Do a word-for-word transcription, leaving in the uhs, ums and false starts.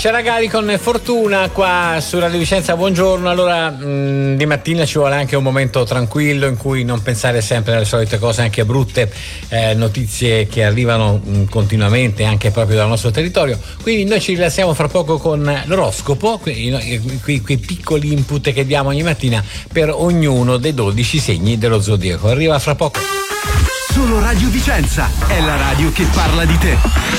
C'era Gali con Fortuna qua su Radio Vicenza, buongiorno. Allora mh, di mattina ci vuole anche un momento tranquillo in cui non pensare sempre alle solite cose, anche brutte eh, notizie che arrivano mh, continuamente anche proprio dal nostro territorio. Quindi noi ci rilassiamo fra poco con l'oroscopo, quei, quei, quei piccoli input che diamo ogni mattina per ognuno dei dodici segni dello zodiaco. Arriva fra poco. Solo Radio Vicenza è la radio che parla di te.